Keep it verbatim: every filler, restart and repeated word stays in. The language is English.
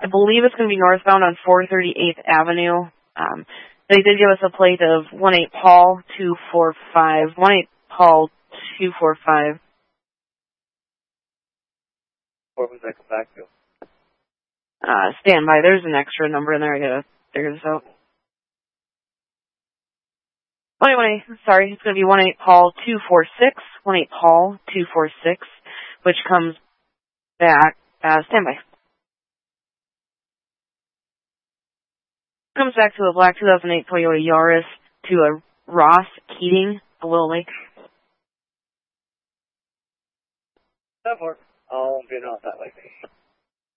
I believe it's going to be northbound on four thirty-eighth Avenue. Um, they did give us a plate of one eight Paul two four five. one eight Paul two four five. What was that come back to? Uh, stand by. There's an extra number in there. I gotta figure this out. one eight one eight, sorry, it's going to be one eight Paul two four six. one eight Paul two four six, which comes back, uh, stand by. Comes back to a black two thousand eight Toyota Yaris to a Ross Keating, a Little Lake. That works. I'll be off that way.